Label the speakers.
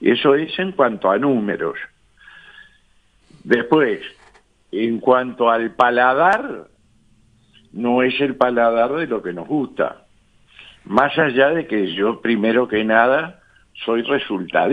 Speaker 1: Eso es en cuanto a números. Después, en cuanto al paladar, no es el paladar de lo que nos gusta. Más allá de que yo, primero que nada, soy resultadista.